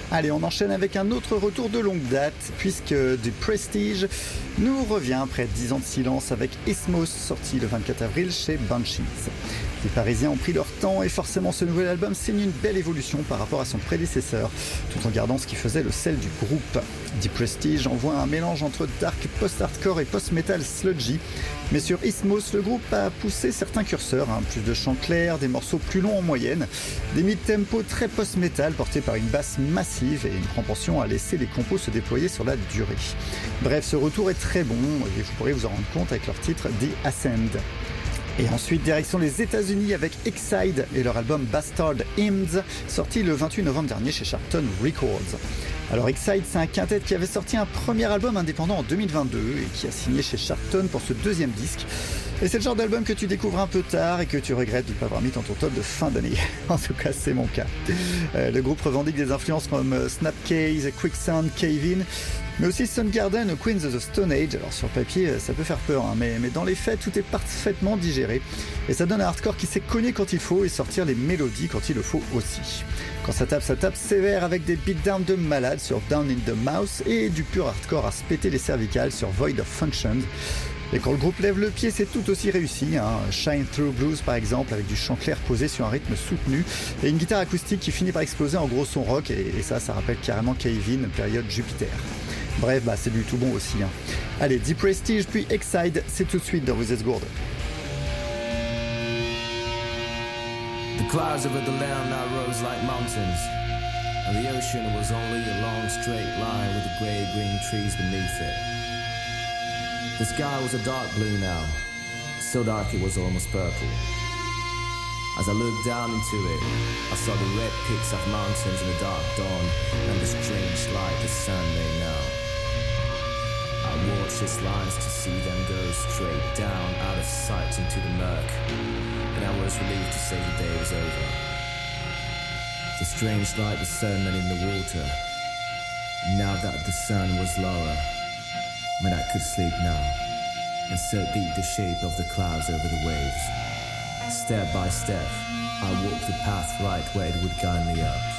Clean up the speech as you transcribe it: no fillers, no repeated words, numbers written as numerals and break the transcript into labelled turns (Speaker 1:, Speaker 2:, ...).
Speaker 1: Allez, on enchaîne avec un autre retour de longue date, puisque du Prestige nous revient après 10 ans de silence avec Isthmus, sorti le 24 avril chez Banshees. Les Parisiens ont pris leur temps et forcément ce nouvel album signe une belle évolution par rapport à son prédécesseur, tout en gardant ce qui faisait le sel du groupe. The Prestige envoie un mélange entre dark post-hardcore et post-metal sludgy, mais sur Isthmus, le groupe a poussé certains curseurs, plus de chants clairs, des morceaux plus longs en moyenne, des mid-tempo très post-metal portés par une basse massive et une propension à laisser les compos se déployer sur la durée. Bref, ce retour est très bon et vous pourrez vous en rendre compte avec leur titre The Ascend. Et ensuite, direction les États-Unis avec Exide et leur album Bastard Hymns, sorti le 28 novembre dernier chez Sharpton Records. Alors Exide, c'est un quintet qui avait sorti un premier album indépendant en 2022 et qui a signé chez Sharpton pour ce deuxième disque. Et c'est le genre d'album que tu découvres un peu tard et que tu regrettes de ne pas avoir mis dans ton top de fin d'année. En tout cas, c'est mon cas. Le groupe revendique des influences comme Snapcase, Quicksand, Cave-In, mais aussi Soundgarden ou Queens of the Stone Age. Alors sur papier, ça peut faire peur, mais dans les faits, tout est parfaitement digéré. Et ça donne un hardcore qui sait cogner quand il faut et sortir les mélodies quand il le faut aussi. Quand ça tape sévère avec des beatdowns de malade sur Down in the Mouse et du pur hardcore à se péter les cervicales sur Void of Functions. Et quand le groupe lève le pied, c'est tout aussi réussi. Shine Through Blues par exemple, avec du chant clair posé sur un rythme soutenu et une guitare acoustique qui finit par exploser en gros son rock. Et ça rappelle carrément Cave-In, période Jupiter. Bref, c'est du tout bon aussi. Allez, The Prestige puis Exide, c'est tout de suite dans Wizard's Gourd.
Speaker 2: The clouds over the land now rose like mountains, and the ocean was only a long straight line with the grey-green trees beneath it. The sky was a dark blue now, so dark it was almost purple. As I looked down into it, I saw the red peaks of mountains in the dark dawn and the strange light the sun made now. I watched its lines to see them go straight down out of sight into the murk, and I was relieved to say the day was over. The strange light discernment in the water. Now that the sun was lower, when I could sleep now, and so deep the shape of the clouds over the waves. Step by step, I walked the path right where it would guide me up.